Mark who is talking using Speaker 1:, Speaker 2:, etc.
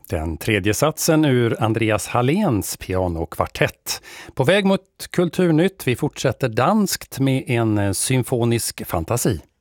Speaker 1: Den tredje satsen ur Andreas Halléns pianokvartett. På väg mot Kulturnytt, vi fortsätter danskt med en symfonisk fantasi.